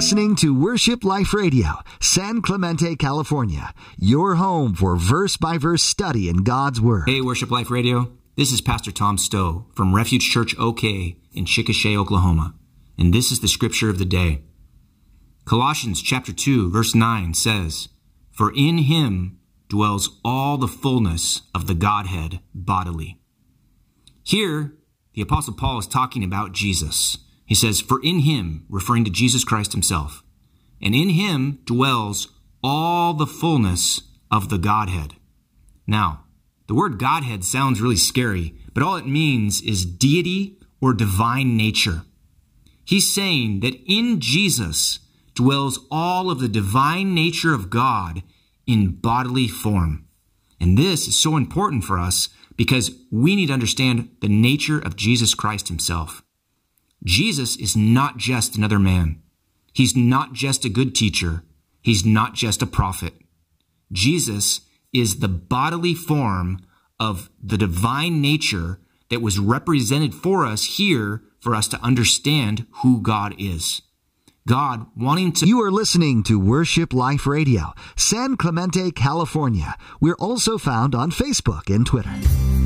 listening to Worship Life Radio, San Clemente, California, your home for verse-by-verse study in God's Word. Hey, Worship Life Radio. This is Pastor Tom Stowe from Refuge Church OK in Chickasha, Oklahoma. And this is the scripture of the day. Colossians chapter 2, verse 9 says, "For in him dwells all the fullness of the Godhead bodily." Here, the Apostle Paul is talking about Jesus. He says, "For in him," referring to Jesus Christ himself, "and in him dwells all the fullness of the Godhead." Now, the word Godhead sounds really scary, but all it means is deity or divine nature. He's saying that in Jesus dwells all of the divine nature of God in bodily form. And this is so important for us because we need to understand the nature of Jesus Christ himself. Jesus is not just another man. He's not just a good teacher. He's not just a prophet. Jesus is the bodily form of the divine nature that was represented for us here for us to understand who God is. God wanting to... You are listening to Worship Life Radio, San Clemente, California. We're also found on Facebook and Twitter.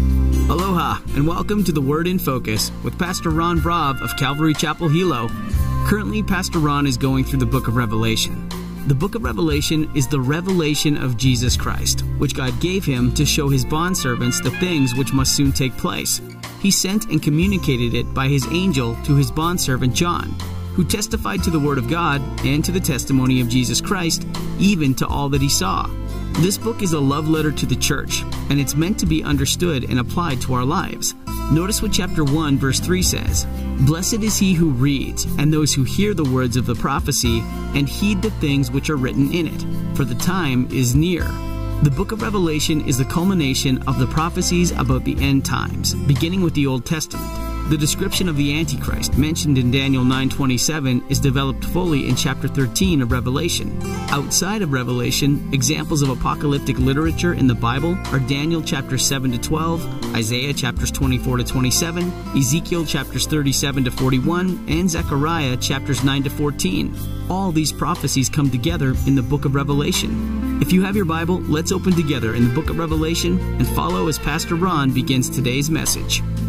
Aloha, and welcome to the Word in Focus with Pastor Ron Brav of Calvary Chapel, Hilo. Currently, Pastor Ron is going through the book of Revelation. The book of Revelation is the revelation of Jesus Christ, which God gave him to show his bondservants the things which must soon take place. He sent and communicated it by his angel to his bondservant John, who testified to the Word of God and to the testimony of Jesus Christ, even to all that he saw. This book is a love letter to the church, and it's meant to be understood and applied to our lives. Notice what chapter 1, verse 3 says. "Blessed is he who reads, and those who hear the words of the prophecy, and heed the things which are written in it, for the time is near." The book of Revelation is the culmination of the prophecies about the end times, beginning with the Old Testament. The description of the Antichrist mentioned in Daniel 9:27 is developed fully in chapter 13 of Revelation. Outside of Revelation, examples of apocalyptic literature in the Bible are Daniel chapters 7 to 12, Isaiah chapters 24 to 27, Ezekiel chapters 37 to 41, and Zechariah chapters 9 to 14. All these prophecies come together in the book of Revelation. If you have your Bible, let's open together in the book of Revelation and follow as Pastor Ron begins today's message.